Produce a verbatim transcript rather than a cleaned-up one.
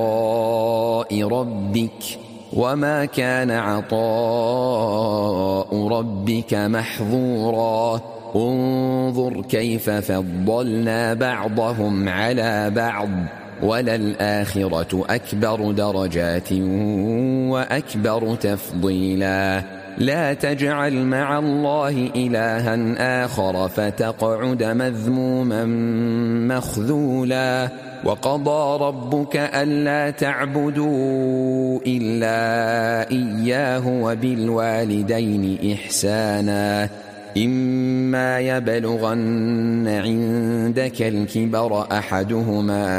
عطاء ربك وما كان عطاء ربك محظورا انظر كيف فضلنا بعضهم على بعض وللآخرة أكبر درجات وأكبر تفضيلا لا تجعل مع الله إلها آخر فتقعد مذموما مخذولا وقضى ربك ألا تعبدوا إلا إياه وبالوالدين إحسانا إما يبلغن عندك الكبر أحدهما